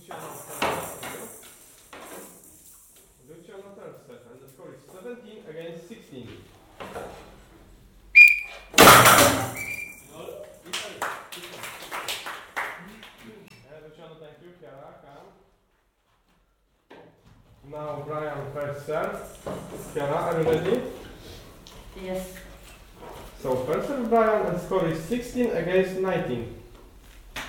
Luciano third set, and the score is 17 against 16. Luciano, thank you. Chiara, come. Now Brian first serve. Chiara, are you ready? Yes. So first serve Brian, and score is 16 against 19.